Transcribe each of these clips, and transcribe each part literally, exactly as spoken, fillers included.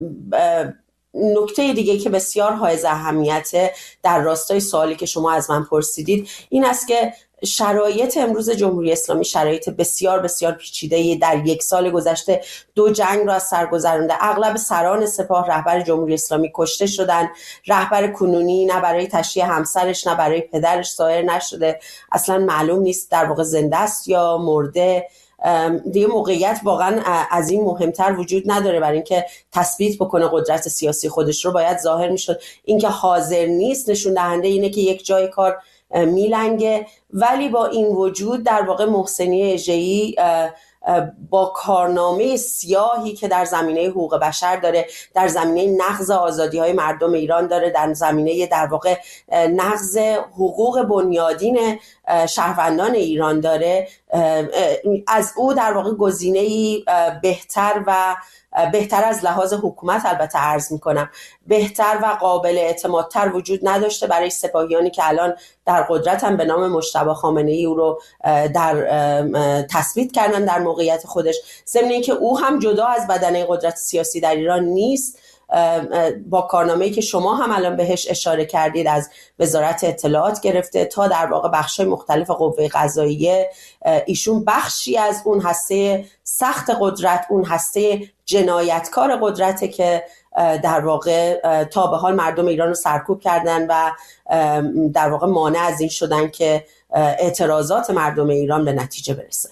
نکته دیگه که بسیار حائز اهمیته در راستای سوالی که شما از من پرسیدید این است که شرایط امروز جمهوری اسلامی شرایط بسیار بسیار پیچیده، در یک سال گذشته دو جنگ را از سر گذرانده، اغلب سران سپاه رهبر جمهوری اسلامی کشته شدن، رهبر کنونی نه برای تشییع همسرش نه برای پدرش ظاهر نشده، اصلا معلوم نیست در واقع زنده است یا مرده. دیگه موقعیت واقعا از این مهمتر وجود نداره برای اینکه تثبیت بکنه قدرت سیاسی خودش رو. باید ظاهر میشد اینکه حاضر نیست نشون دهنده اینه که یک جای کار میلنگه. ولی با این وجود در واقع محسنی اژه‌ای با کارنامه سیاهی که در زمینه حقوق بشر داره، در زمینه نقض آزادی‌های مردم ایران داره، در زمینه در واقع نقض حقوق بنیادین شهروندان ایران داره، از او در واقع گزینه‌ای بهتر و بهتر از لحاظ حکومت البته عرض میکنم بهتر و قابل اعتمادتر وجود نداشته برای سپاهیانی که الان در قدرتن به نام مجتبی خامنه‌ای او رو در تثبیت کردن در موقعیت خودش. ضمن اینکه او هم جدا از بدنه قدرت سیاسی در ایران نیست، با کارنامه‌ای که شما هم الان بهش اشاره کردید از وزارت اطلاعات گرفته تا در واقع بخش‌های مختلف قوه قضاییه، ایشون بخشی از اون هسته سخت قدرت، اون هسته جنایتکار قدرته که در واقع تا به حال مردم ایران رو سرکوب کردن و در واقع مانع از این شدن که اعتراضات مردم ایران به نتیجه برسه.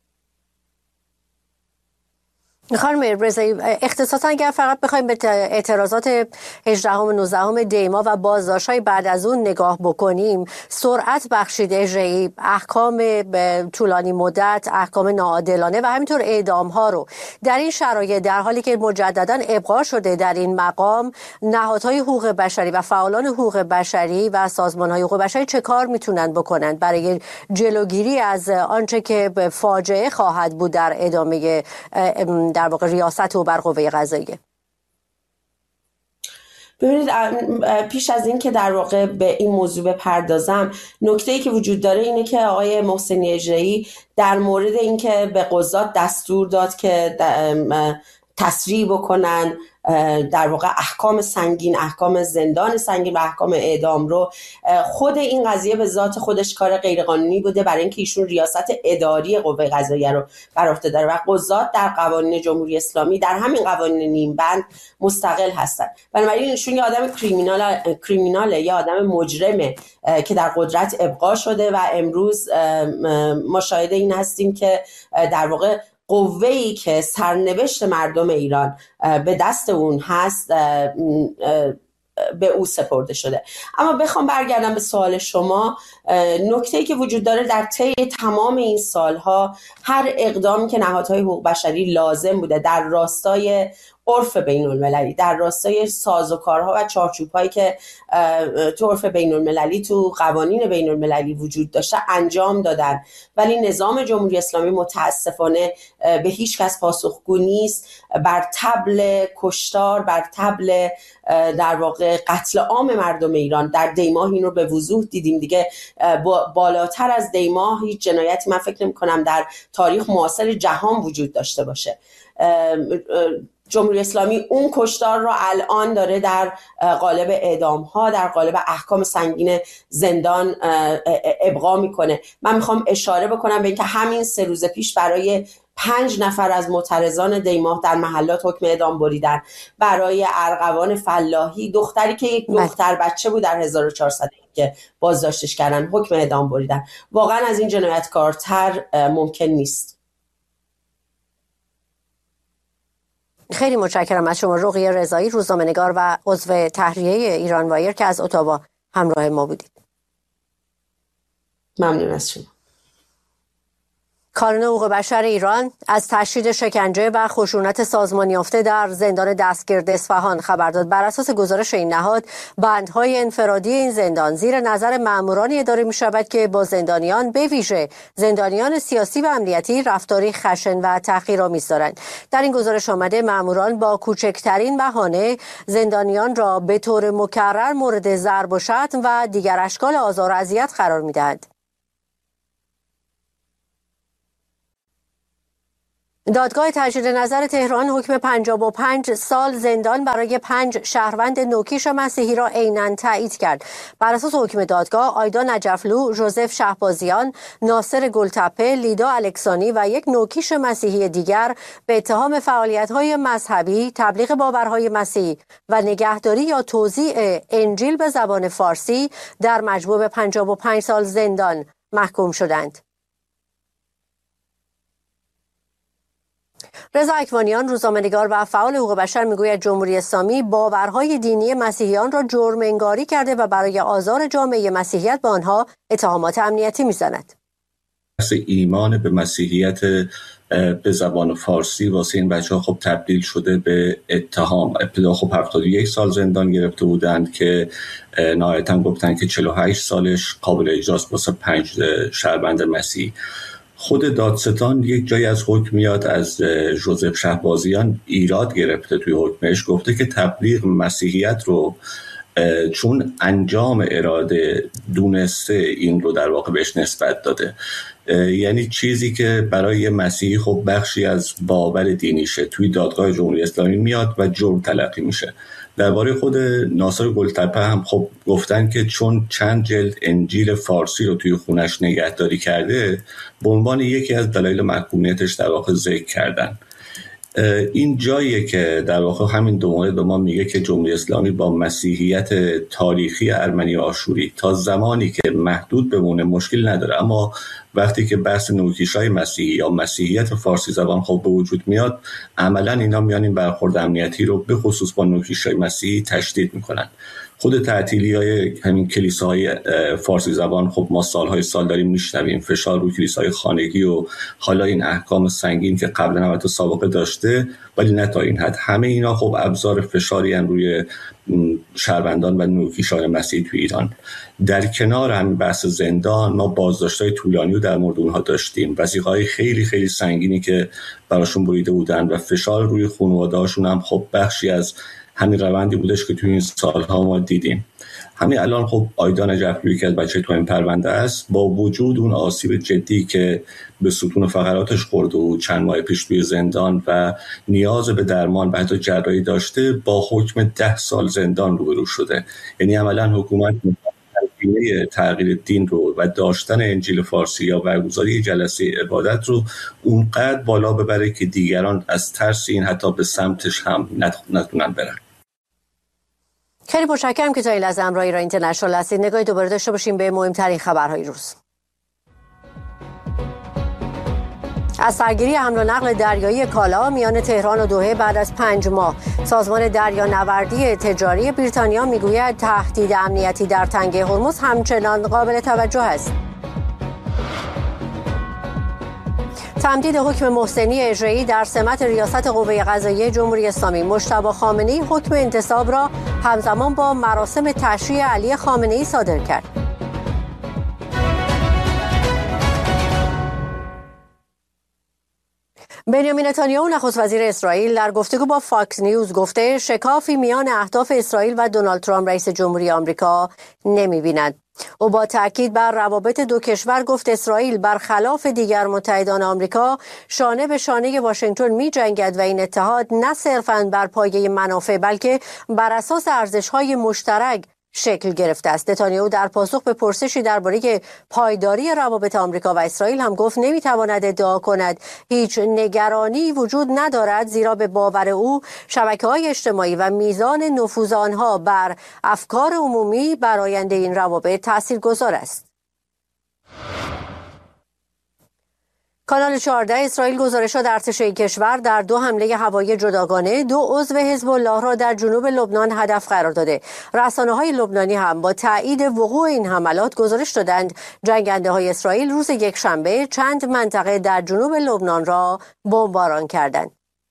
خانم رضایی، اختصاصا اگر فقط بخوایم به اعتراضات هجدهم و نوزدهم دی‌ماه و بازداشت‌های بعد از اون نگاه بکنیم، سرعت بخشید اجرایی، احکام طولانی مدت، احکام ناعادلانه و همینطور اعدام‌ها رو در این شرایط در حالی که مجدداً ابقا شده در این مقام، نهادهای حقوق بشری و فعالان حقوق بشری و سازمان‌های حقوق بشری چه کار میتونن بکنن برای جلوگیری از آنچه که فاجعه خواهد بود در ادامه در واقع ریاست و بر قوه قضاییه؟ ببینید، پیش از این که در واقع به این موضوع بپردازم، نکته‌ای که وجود داره اینه که آقای محسنی اژه‌ای در مورد اینکه به قضات دستور داد که تسریع بکنن در واقع احکام سنگین، احکام زندان سنگین و احکام اعدام رو، خود این قضیه به ذات خودش کار غیرقانونی بوده برای اینکه ایشون ریاست اداری قوه قضاییه رو بر عهده داره و قضات در قوانین جمهوری اسلامی در همین قوانین نیم بند مستقل هستن. بنابراین ایشون یه آدم کریمینال کریمیناله یا آدم مجرمه که در قدرت ابقا شده و امروز ما شاهد این هستیم که در واقع قوه‌ای که سرنوشت مردم ایران به دست اون هست به او سپرده شده. اما بخوام برگردم به سوال شما، نکته‌ای که وجود داره در طی تمام این سالها هر اقدامی که نهادهای حقوق بشری لازم بوده در راستای عرف بین المللی، در راستای سازوکارها و چارچوب‌هایی که تو عرف بین المللی، تو قوانین بین المللی وجود داشته انجام دادن، ولی نظام جمهوری اسلامی متاسفانه به هیچ کس پاسخگو نیست. بر طبل کشتار، بر طبل در واقع قتل عام مردم ایران در دی‌ماه این رو به وضوح دیدیم دیگه. بالاتر از دی‌ماه هیچ جنایتی من فکر نمی‌کنم در تاریخ معاصر جهان وجود داشته باشه. جمهوری اسلامی اون کشتار رو الان داره در قالب اعدام ها، در قالب احکام سنگین زندان ابقا میکنه. من میخوام اشاره بکنم به اینکه همین سه روز پیش برای پنج نفر از معترضان دی‌ماه در محلات حکم اعدام بریدن. برای ارغوان فلاحی، دختری که یک دختر بچه بود در هزار و چهارصد که بازداشتش کردن، حکم اعدام بریدن. واقعا از این جنایتکارتر ممکن نیست. خیلی متشکرم از شما رقیه رضایی، روزنامه‌نگار و عضو تحریریه ایران وایر که از اتاوا همراه ما بودید. ممنون از شما. کانون حقوق بشر ایران از تشدید شکنجه و خشونت سازمانی یافته در زندان دستگرد اصفهان خبر داد. بر اساس گزارش این نهاد، بندهای انفرادی این زندان زیر نظر مامورانی اداره می شود که با زندانیان، به ویژه زندانیان سیاسی و امنیتی، رفتاری خشن و تحقیرآمیز دارند. در این گزارش آمده ماموران با کوچکترین بهانه زندانیان را به طور مکرر مورد ضرب و شتم و دیگر اشکال آزار و اذیت قرار می دهند. دادگاه تجدید نظر تهران حکم پنجاه و پنج سال زندان برای پنج شهروند نوکیش مسیحی را عیناً تایید کرد. بر اساس حکم دادگاه، آیدا نجفلو، ژوزف شهبازیان، ناصر گلتپه، لیدا الکسانی و یک نوکیش مسیحی دیگر به اتهام فعالیت‌های مذهبی، تبلیغ باورهای مسیحی و نگهداری یا توزیع انجیل به زبان فارسی در مجموع به پنجاه و پنج سال زندان محکوم شدند. رضا اکوانیان، روزنامه‌نگار و فعال حقوق بشر، میگوید جمهوری اسلامی باورهای دینی مسیحیان را جرم انگاری کرده و برای آزار جامعه مسیحیت به آنها اتهامات امنیتی میزند. بحث ایمان به مسیحیت به زبان فارسی واسه این بچه‌ها خب تبدیل شده به اتهام. ابتدا خب هفتاد و یک سال زندان گرفته بودند که نهایتاً گفتن که چهل و هشت سالش قابل اجراست واسه پنج شهروند مسیحی. خود دادستان یک جایی از حکم میاد از ژوزف شهبازیان ایراد گرفته توی حکمش، گفته که تبلیغ مسیحیت رو چون انجام اراده دونسته این رو در واقع بهش نسبت داده، یعنی چیزی که برای مسیحی خب بخشی از باور دینیشه توی دادگاه جمهوری اسلامی میاد و جرم تلقی میشه. درباره خود ناصر گلتپه هم خب گفتن که چون چند جلد انجیل فارسی رو توی خونش نگهداری کرده، به عنوان یکی از دلایل محکومیتش در واقع ذکر کردن. این جاییه که در واقع همین دو مورد به ما میگه که جمهوری اسلامی با مسیحیت تاریخی ارمنی آشوری تا زمانی که محدود بمونه مشکل نداره، اما وقتی که بحث نوکیشای مسیحی یا مسیحیت فارسی زبان خب به وجود میاد، عملا اینا میان این برخورد امنیتی رو به خصوص با نوکیشای مسیحی تشدید میکنن. خود تعطیلی‌های همین کلیساهای فارسی زبان خب ما سالهای سال داریم میشنویم، فشار روی کلیساهای خانگی و حالا این احکام سنگین که قبلا هم تو سابقه داشته، ولی نه تا این حد. همه اینا خب ابزار فشاری ان روی شهروندان و نوکیشان مسیحی تو ایران. در کنار همین بحث زندان، ما بازداشت‌های طولانی رو در مورد اونها داشتیم، وثیقه‌های خیلی خیلی سنگینی که براشون بریده بودن و فشار روی خانواده‌هاشون هم خب بخشی از همین روندی بودش که توی این سالها ما دیدیم. همین الان خب آیدا نجفلویی که از بچه تو این پرونده است، با وجود اون آسیب جدی که به ستون فقراتش خورده و چند ماه پیش توی زندان و نیاز به درمان و حتی جراحی داشته، با حکم ده سال زندان روبرو شده. یعنی عملا حکومت تلقینه تغییر دین رو و داشتن انجیل فارسی یا برگزاری جلسه عبادت رو اونقدر بالا ببره که دیگران از ترس این حتی به سمتش هم نتونن برن. خیلی متشکرم که تا این لحظه همراه ایران اینترنشنال هستید. نگاهی دوباره داشته باشیم به مهمترین خبرهای روز. از سرگیری حمل و نقل دریایی کالا میان تهران و دوحه بعد از پنج ماه، سازمان دریانوردی تجاری بریتانیا میگوید تهدید امنیتی در تنگه هرمز همچنان قابل توجه است. تمدید حکم محسنی اجرایی در سمت ریاست قوه قضاییه جمهوری اسلامی. مجتبی خامنه‌ای حکم انتصاب را همزمان با مراسم تشییع علی خامنه‌ای صادر کرد. بنیامین نتانیاهو نخست وزیر اسرائیل در گفتگو با فاکس نیوز گفته شکافی میان اهداف اسرائیل و دونالد ترامپ رئیس جمهوری آمریکا نمی‌بیند. او با تاکید بر روابط دو کشور گفت اسرائیل برخلاف دیگر متحدان آمریکا شانه به شانه واشنگتن می‌جنگد و این اتحاد نه صرفاً بر پایه منافع بلکه بر اساس ارزش‌های مشترک شکل گرفته است. نتانیاهو در پاسخ به پرسشی درباره پایداری روابط آمریکا و اسرائیل هم گفت نمیتواند ادعا کند هیچ نگرانی وجود ندارد، زیرا به باور او شبکه‌های اجتماعی و میزان نفوذ آنها بر افکار عمومی بر آینده این روابط تاثیرگذار است. کانال چهارده اسرائیل گزارش داد ارتش این کشور در دو حمله هوایی جداگانه دو عضو حزب الله را در جنوب لبنان هدف قرار داده. رسانه‌های لبنانی هم با تایید وقوع این حملات گزارش دادند جنگنده‌های اسرائیل روز یکشنبه چند منطقه در جنوب لبنان را بمباران کردند.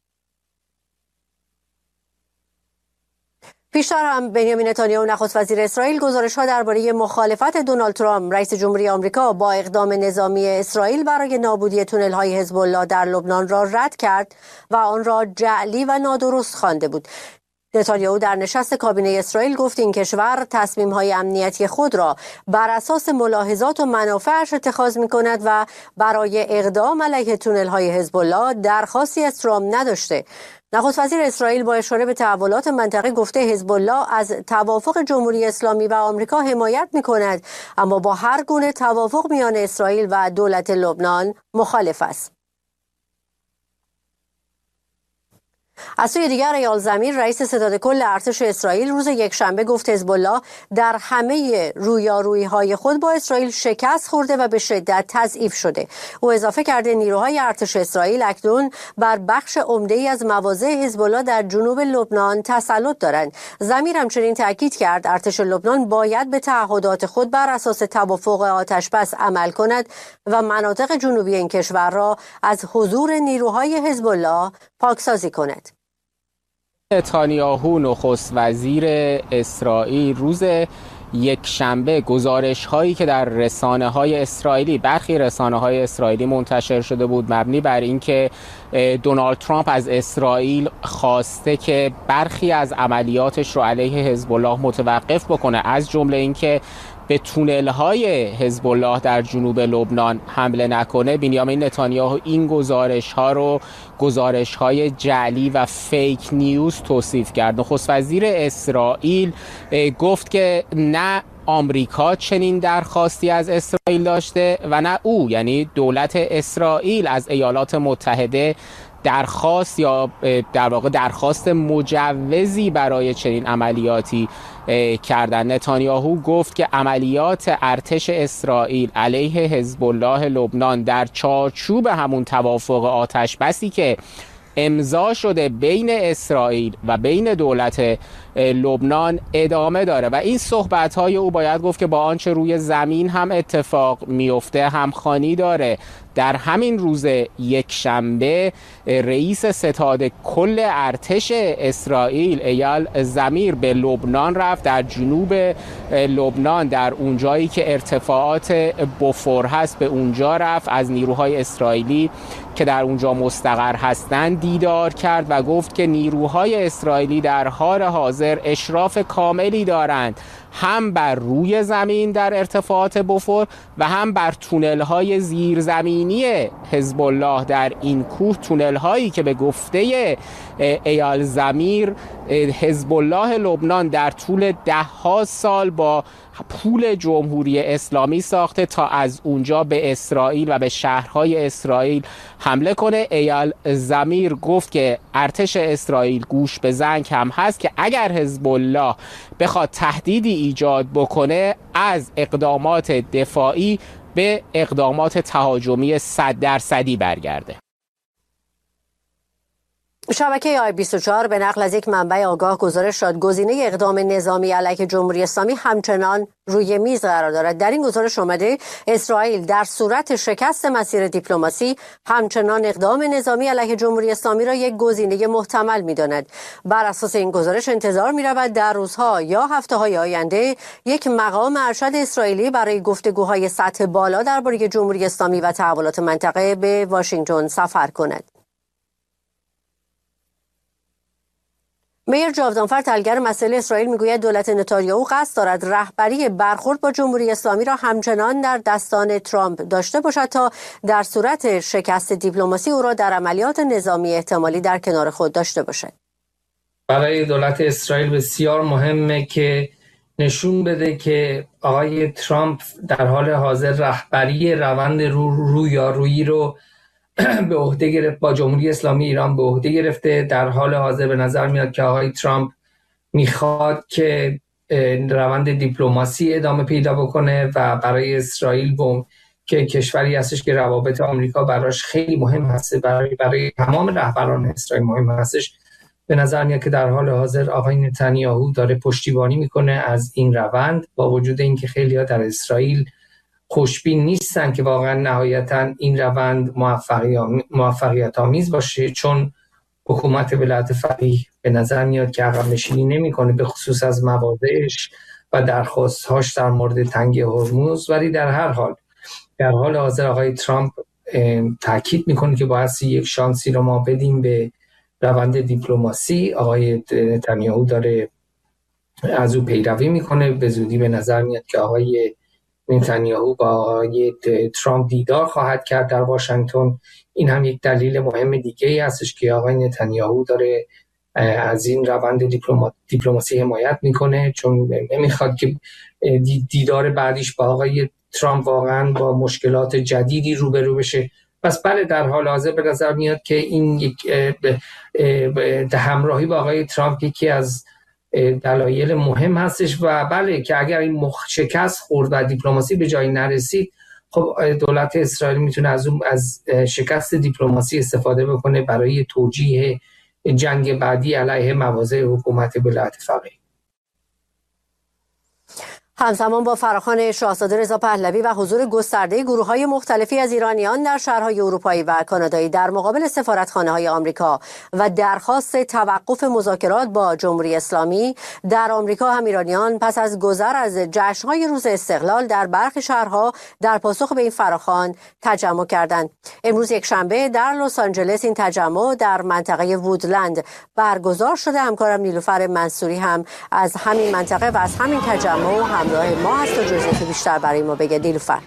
پیشتر هم بنیامین نتانیاهو نخست وزیر اسرائیل گزارش‌ها درباره مخالفت دونالد ترامپ رئیس جمهوری آمریکا با اقدام نظامی اسرائیل برای نابودی تونل‌های حزب الله در لبنان را رد کرد و آن را جعلی و نادرست خوانده بود. نتانیاهو در نشست کابینه اسرائیل گفت این کشور تصمیم‌های امنیتی خود را بر اساس ملاحظات و منافعش اتخاذ می‌کند و برای اقدام علیه تونل‌های حزب الله درخواستی از ترامپ نداشته. نخست وزیر اسرائیل با اشاره به تحولات منطقه گفته حزب الله از توافق جمهوری اسلامی و آمریکا حمایت می‌کند، اما با هر گونه توافق میان اسرائیل و دولت لبنان مخالف است. از سوی دیگر ایال زمیر رئیس ستاد کل ارتش اسرائیل روز یکشنبه گفت حزب الله در همه رویارویی‌های خود با اسرائیل شکست خورده و به شدت تضعیف شده. او اضافه کرده نیروهای ارتش اسرائیل اکنون بر بخش عمده‌ای از مواضع حزب الله در جنوب لبنان تسلط دارند. زمیر همچنین تاکید کرد ارتش لبنان باید به تعهدات خود بر اساس توافق آتش‌بس عمل کند و مناطق جنوبی این کشور را از حضور نیروهای حزب الله پاکسازی کند. نتانیاهو نخست وزیر اسرائیل روز یک شنبه گزارش هایی که در رسانه های اسرائیلی برخی رسانه های اسرائیلی منتشر شده بود مبنی بر اینکه دونالد ترامپ از اسرائیل خواسته که برخی از عملیاتش رو علیه حزب الله متوقف بکنه، از جمله اینکه به تونل های حزب الله در جنوب لبنان حمله نکنه، بنیامین نتانیاهو این گزارش ها رو گزارش های جعلی و فیک نیوز توصیف کرد. نخست وزیر اسرائیل گفت که نه آمریکا چنین درخواستی از اسرائیل داشته و نه او، یعنی دولت اسرائیل، از ایالات متحده درخواست یا در واقع درخواست مجوزی برای چنین عملیاتی کردن. نتانیاهو گفت که عملیات ارتش اسرائیل علیه حزب الله لبنان در چارچوب همون توافق آتش‌بسی که امضا شده بین اسرائیل و بین دولت لبنان ادامه داره و این صحبت‌های او باید گفت که با آنچه روی زمین هم اتفاق میفته همخوانی داره. در همین روز یک شنبه رئیس ستاد کل ارتش اسرائیل ایال زمیر به لبنان رفت، در جنوب لبنان در اونجایی که ارتفاعات بوفور هست به اونجا رفت، از نیروهای اسرائیلی که در اونجا مستقر هستند دیدار کرد و گفت که نیروهای اسرائیلی در حال حاضر اشراف کاملی دارند هم بر روی زمین در ارتفاعات بوفور و هم بر تونل‌های زیرزمینی حزب الله در این کوه، تونل‌هایی که به گفته ایال زمیر حزب الله لبنان در طول ده ها سال با پول جمهوری اسلامی ساخته تا از اونجا به اسرائیل و به شهرهای اسرائیل حمله کنه. ایال زمیر گفت که ارتش اسرائیل گوش به زنگ هم هست که اگر حزب الله بخواد تهدیدی ایجاد بکنه از اقدامات دفاعی به اقدامات تهاجمی صد درصدی برگرده. شبکه آی بیست و چهار به نقل از یک منبع آگاه گزارش داد گزینه اقدام نظامی علیه جمهوری اسلامی همچنان روی میز قرار دارد. در این گزارش آمده اسرائیل در صورت شکست مسیر دیپلماسی همچنان اقدام نظامی علیه جمهوری اسلامی را یک گزینه محتمل می‌داند. بر اساس این گزارش انتظار می‌رود در روزها یا هفته‌های آینده یک مقام ارشد اسرائیلی برای گفتگوهای سطح بالا درباره جمهوری اسلامی و تحولات منطقه به واشنگتن سفر کند. میر جاودانفر تحلیلگر مسائل اسرائیل میگوید دولت نتانیاهو قصد دارد رهبری برخورد با جمهوری اسلامی را همچنان در دستان ترامپ داشته باشد تا در صورت شکست دیپلماسی او را در عملیات نظامی احتمالی در کنار خود داشته باشد. برای دولت اسرائیل بسیار مهمه که نشون بده که آقای ترامپ در حال حاضر رهبری روند رو رویارویی رو به عهده گرفت، با جمهوری اسلامی ایران به عهده گرفته. در حال حاضر به نظر میاد که آقای ترامپ میخواد که روند دیپلماسی ادامه پیدا بکنه و برای اسرائیل بوم که کشوری هستش که روابط آمریکا براش خیلی مهم هست، برای برای تمام رهبران اسرائیل مهم هستش. به نظر میاد که در حال حاضر آقای نتانیاهو داره پشتیبانی میکنه از این روند، با وجود اینکه خیلی‌ها در اسرائیل خوشبین نیستن که واقعا نهایتا این روند موفقیت آمیز باشه، چون حکومت ولایت فقیه به نظر میاد که عقب نشینی نمیکنه به خصوص از مواضعش و درخواست‌هاش در مورد تنگی هرمز. ولی در هر حال در حال حاضر آقای ترامپ تاکید میکنه که باید یک شانسی رو ما بدیم به روند دیپلماسی. آقای نتانیاهو داره از او پیروی میکنه. به زودی به نظر میاد که آقای نتانیاهو با آقای ترامپ دیدار خواهد کرد در واشنگتن. این هم یک دلیل مهم دیگه ای هستش که آقای نتانیاهو داره از این روند دیپلماسی حمایت میکنه، چون نمیخواد که دیدار بعدیش با آقای ترامپ واقعا با مشکلات جدیدی روبرو بشه. پس بله، در حال حاضر به نظر میاد که این یک همراهی با آقای ترامپ یکی از دلایل مهم هستش و بله که اگر این مخ شکست خورد و دیپلماسی به جایی نرسید، خب دولت اسرائیل میتونه از اون از شکست دیپلماسی استفاده بکنه برای توجیه جنگ بعدی علیه مواضع حکومت ولایت فقیه. همزمان با فراخوان شاهزاده رضا پهلوی و حضور گسترده گروه‌های مختلفی از ایرانیان در شهرهای اروپایی و کانادایی در مقابل سفارتخانه‌های آمریکا و درخواست توقف مذاکرات با جمهوری اسلامی، در آمریکا هم ایرانیان پس از گذر از جشن‌های روز استقلال در برخی شهرها در پاسخ به این فراخوان تجمع کردند. امروز یک شنبه در لس آنجلس این تجمع در منطقه وودلند برگزار شده. همکارم نیلوفر منصوری هم از همین منطقه و از همین تجمع هم همراه ما هست و جزئیات بیشتر برای ما بگه. نیلوفر.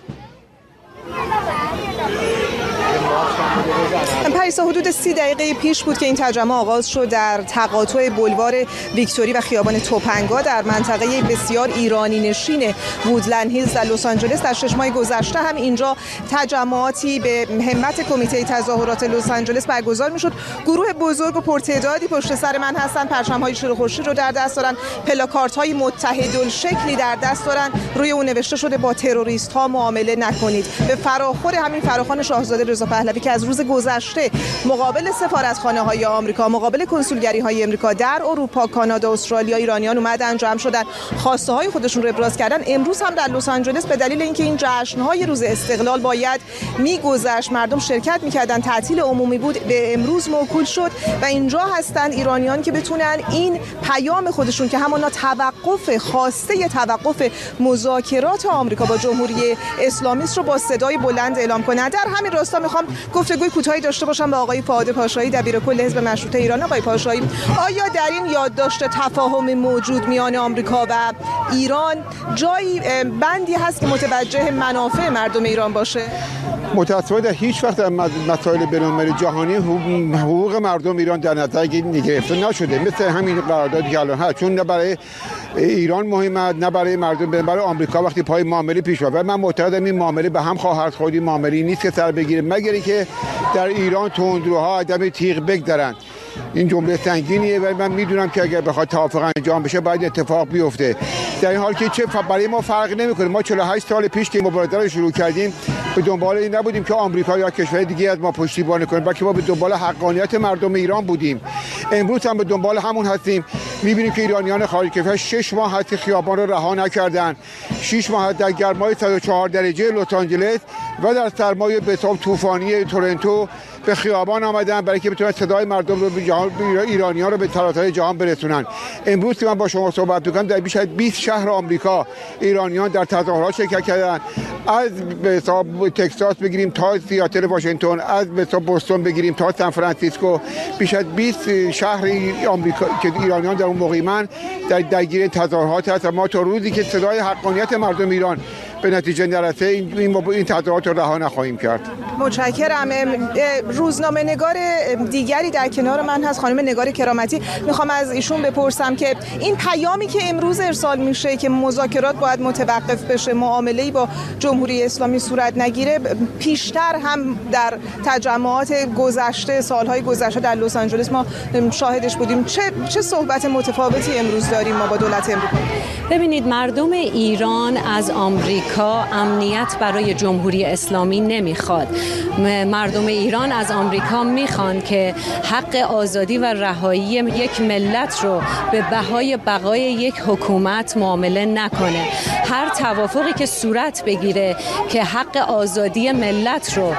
پریسا، حدود سی دقیقه پیش بود که این تجمع آغاز شد در تقاطع بولوار ویکتوری و خیابان توپنگا در منطقه بسیار ایرانی نشین وودلند هیلز در لس آنجلس. در شش ماه گذشته هم اینجا تجمعاتی به همت کمیته تظاهرات لس آنجلس برگزار میشد. گروه بزرگ و پرتعدادی پشت سر من هستن، پرچم‌های شیر و خورشید رو در دست دارن، پلاکاردهای متحدالشکلی در دست دارن، روی اون نوشته شده با تروریست‌ها معامله نکنید. به فراخور همین فراخوان شاهزاده رضا پهلوی که از روز گذشته مقابل سفارتخانه‌های آمریکا، مقابل کنسولگری‌های آمریکا در اروپا، کانادا، استرالیا ایرانیان اومدن جمع شدن، خواسته‌های خودشون رو ابراز کردن. امروز هم در لس آنجلس به دلیل اینکه این جشن‌های روز استقلال باید می‌گذشت، مردم شرکت می‌کردن، تعطیل عمومی بود، به امروز موکول شد و اینجا هستن ایرانیان که بتونن این پیام خودشون که همانا توقف خواسته توقف مذاکرات آمریکا با جمهوری اسلامی رو با صدای بلند اعلام کنند. در همین راستا می‌خوام گفتگوی کوتاهی داشته باشم با آقای فؤاد پاشایی، دبیرکل حزب مشروطه ایران. آقای پاشایی، آیا در این یادداشت تفاهم موجود میان آمریکا و ایران جایی بندی هست که متوجه منافع مردم ایران باشه؟ متأسفانه در هیچ وقت در مسائل بین‌المللی جهانی حقوق مردم ایران در نظر گرفته نشده، مثل همین قراردادی که الان هست، چون نه برای ایران مهمه نه برای مردم، برای آمریکا وقتی پای معامله پیش بیاد. من معتقدم این معامله به هم خواهد خورد، معامله نیست که سر بگیره مگر اینکه در ایران تندروها عدم تیغ بگذارن. این جمله سنگینیه ولی من میدونم که اگر بخواد توافق انجام بشه باید اتفاق بیفته. در این حال که چه برای ما فرق نمیکنه. ما چهل و هشت سال پیش که مبارزه رو شروع کردیم به دنبال این نبودیم که آمریکا یا کشور دیگه از ما پشتیبانی کنه، بلکه ما به دنبال حقانیت مردم ایران بودیم. امروز هم به دنبال همون هستیم. میبینیم که ایرانیان خارج کشور شش ماه هست خیابان رو رها نکردن، شش ماه در گرمای صد و چهار درجه لس آنجلس و در سرمای بسیار طوفانی تورنتو به خیابان آمدن برای که بتونن صدای مردم رو به جهان، ایرانیان رو به سراسر جهان برسونن. امروز که من با شما صحبت می‌کنم در بیش از بیست شهر آمریکا ایرانیان در تظاهرات شرکت کردن، از به حساب تگزاس بگیریم تا سیاتل واشنگتن، از به حساب بوستون بگیریم تا سان فرانسیسکو، بیش از بیست شهر آمریکا که ایرانیان در اون مقیمن در درگیر تظاهرات هست. ما تا روزی که صدای حقانیت مردم ایران به نتیجه نرسه این این, این تظاهرات رو رها نخواهیم کرد. متشکرم. روزنامه نگار دیگری در کنار من هست، خانم نگار کرامتی. میخوام از ایشون بپرسم که این پیامی که امروز ارسال میشه که مذاکرات باید متوقف بشه، معامله‌ای با جمهوری اسلامی صورت نگیره، پیشتر هم در تجمعات گذشته، سالهای گذشته در لس آنجلس ما شاهدش بودیم. چه چه صحبت متفاوتی امروز داریم ما با دولت امریکا؟ ببینید، مردم ایران از آمریکا امنیت برای جمهوری اسلامی نمیخواد. مردم ایران از آمریکا میخوان که حق آزادی و رهایی یک ملت رو به بهای بقای یک حکومت معامله نکنه. هر توافقی که صورت بگیره که حق آزادی ملت رو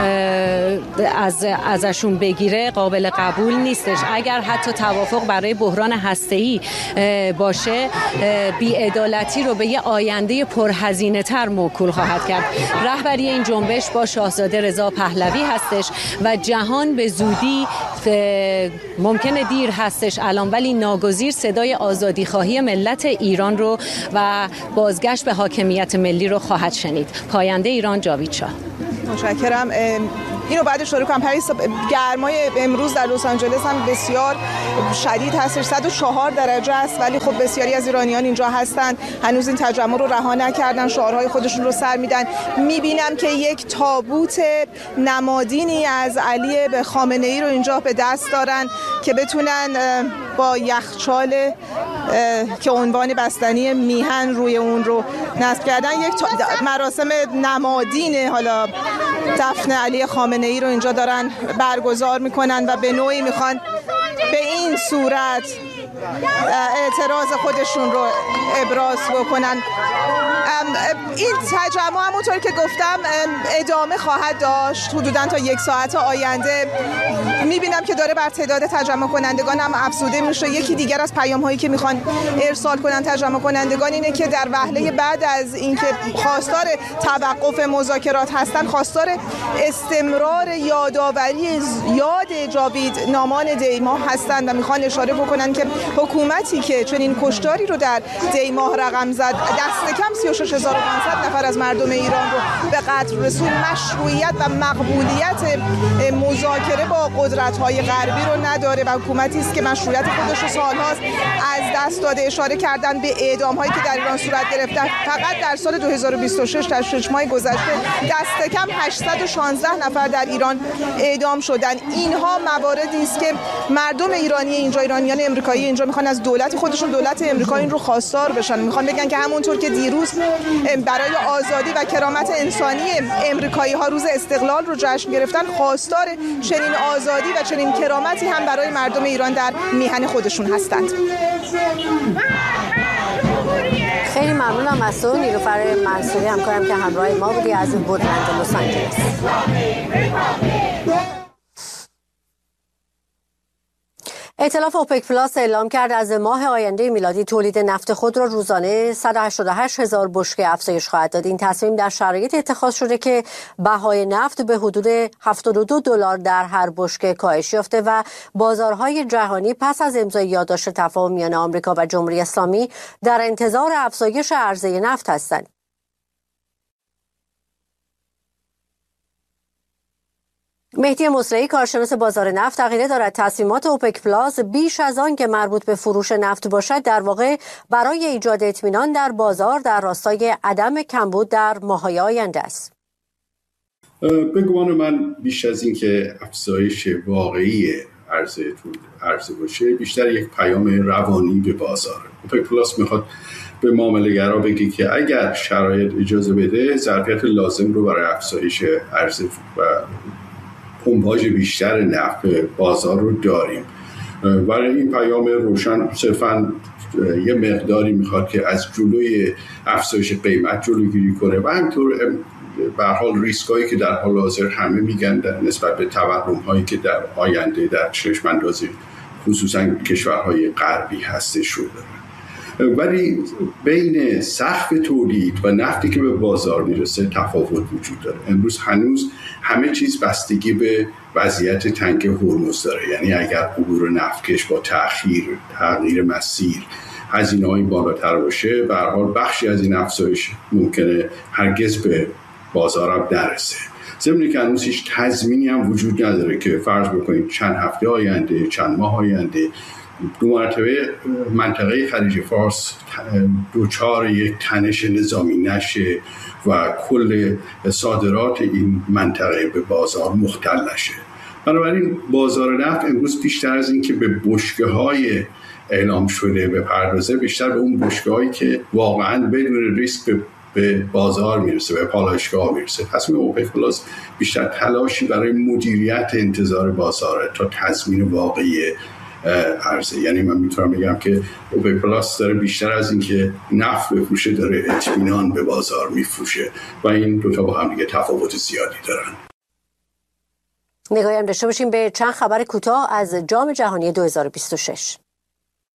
از ازشون بگیره قابل قبول نیستش. اگر حتی توافق برای بحران هسته‌ای باشه، بی‌عدالتی رو به یه آینده پرهزینه تر موکول خواهد کرد. رهبری این جنبش با شاهزاده رضا پهلوی هستش و جهان به زودی ممکنه دیر هستش الان، ولی ناگزیر صدای آزادی خواهی ملت ایران رو و بازگشت به حاکمیت ملی رو خواهد شنید. پاینده ایران، جاوید شاه. متشکرم. اینو بعد اشاره کنم پریسا، گرمای امروز در لس آنجلس هم بسیار شدید هستش، صد و چهار درجه است، ولی خب بسیاری از ایرانیان اینجا هستند، هنوز این تجمع رو رها نکردن، شعارهای خودشون رو سر میدن. میبینم که یک تابوت نمادینی از علی به خامنه ای رو اینجا به دست دارن که بتونن با یخچال که عنوان بستنی میهن روی اون رو نصب کردن. یک مراسم نمادین حالا دفن علی خامنه ای رو اینجا دارن برگزار میکنن و به نوعی میخوان به این صورت اعتراض خودشون رو ابراز بکنن. این تجمع همونطور که گفتم ادامه خواهد داشت حدوداً تا یک ساعت آینده. میبینم که داره بر تعداد تجمع کنندگان هم افزوده میشه. یکی دیگر از پیام هایی که میخوان ارسال کنن تجمع کنندگان اینه که در وهله بعد از اینکه خواستار توقف مذاکرات هستن، خواستار استمرار یادآوری یاد جاوید نامان دیماه هستند و میخوان اشاره بکنن که حکومتی که چنین کشتاری رو در دیماه رقم زد، دست کم سی و شش هزار و پانصد نفر از مردم ایران رو به قتل رسوند، مشروعیت و مقبولیت مذاکره با قدرت‌های غربی رو نداره و حکومتی است که مشروعیت خودش رو سال‌هاست از دست داده. اشاره کردن به اعدام‌هایی که در ایران صورت گرفته. فقط در سال دو هزار و بیست و شش در شش ماه گذشته دست کم هشتصد و شانزده نفر در ایران اعدام شدن. اینها مواردی است که مردم ایرانی اینجا، ایرانیان امریکایی اینجا میخوان از دولت خودشون، دولت امریکا این رو خواستار بشن. میخوان بگن که همونطور که دیروز برای آزادی و کرامت انسانی امریکایی ها روز استقلال رو جشن گرفتن، خواستار چنین آزادی و چنین کرامتی هم برای مردم ایران در میهن خودشون هستند. خیلی ممنونم از تو نیلوفر منصوری، همکارم که همراه ما بودی از وودلند لس آنجلس. ائتلاف اوپک پلاس اعلام کرد از ماه آینده میلادی تولید نفت خود را روزانه صد و هشتاد و هشت هزار بشکه افزایش خواهد داد. این تصمیم در شرایط اتخاذ شده که بهای نفت به حدود هفتاد و دو دلار در هر بشکه کاهش یافته و بازارهای جهانی پس از امضای یادداشت تفاهم میان آمریکا و جمهوری اسلامی در انتظار افزایش عرضه نفت هستند. مهدی مصرعی کارشناس بازار نفت عقیده دارد تصمیمات اوپک پلاس بیش از آن که مربوط به فروش نفت باشد در واقع برای ایجاد اطمینان در بازار در راستای عدم کمبود در ماه‌های آینده است. به گمان من بیش از این که افزایش واقعی عرضه عرضه باشه، بیشتر یک پیام روانی به بازار. اوپک پلاس میخواد به معامله‌گرا بگه که اگر شرایط اجازه بده ظرفیت لازم رو برای افزایش عرضه و پمپاژ بیشتر نفت بازار رو داریم. برای این پیام روشن صرفاً یه مقداری میخواد که از جلوی افزایش قیمت جلوگیری کنه و همینطور به هر حال ریسکایی که در حال حاضر همه میگن در نسبت به تورم‌هایی که در آینده در چشم انداز خصوصاً کشورهای غربی هستش رو داره. ولی بین سقف تولید و نفتی که به بازار میرسه تفاوت وجود داره. امروز هنوز همه چیز بستگی به وضعیت تنگ هرمز داره، یعنی اگر عبور نفتکش با تأخیر، تغییر مسیر، هزینه‌های بالاتر باشه، به هر حال بخشی از این افزایش ممکنه هرگز به بازار هم نرسه. ضمن که هنوز هیچ تضمینی هم وجود نداره که فرض بکنید چند هفته آینده، چند ماه آینده دو مرتبه منطقه خلیج فارس دوچار یک تنش نظامی نشه و کل صادرات این منطقه به بازار مختل نشه. بنابراین بازار نفت امروز بیشتر از این که به بشکه‌های اعلام شده بپردازه، بیشتر به اون بشکه‌هایی که واقعاً بدون ریسک به به بازار میرسه، به پالایشگاه میرسه. تصمیم اوپک پلاس بیشتر تلاشی برای مدیریت انتظار بازاره تا تضمین واقعی عرضه. یعنی من میتونم بگم که اوپک پلاس داره بیشتر از این که نفت بفروشه داره اطمینان به بازار میفروشه و این دوتا با هم دیگه تفاوت زیادی دارن. نگاهی هم داشته باشیم به چند خبر کوتاه از جام جهانی دو هزار و بیست و شش.